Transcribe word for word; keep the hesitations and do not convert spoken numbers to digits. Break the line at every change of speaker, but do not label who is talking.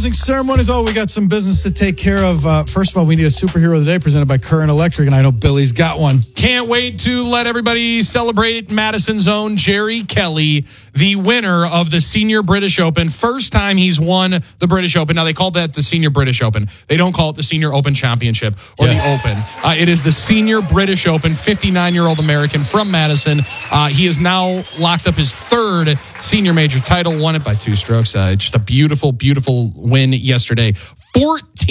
closing ceremonies. Oh, we got some business to take care of. Uh, first of all, we need a superhero of the day presented by Current Electric, and I know Billy's got one.
Can't wait to let everybody celebrate Madison's own Jerry Kelly, the winner of the Senior British Open. First time he's won the British Open. Now, they call that the Senior British Open. They don't call it the Senior Open Championship or yes. the Open. Uh, it is the Senior British Open, fifty-nine-year-old American from Madison. Uh, he has now locked up his third senior major title, won it by two strokes. Uh, just a beautiful, beautiful win yesterday. fourteen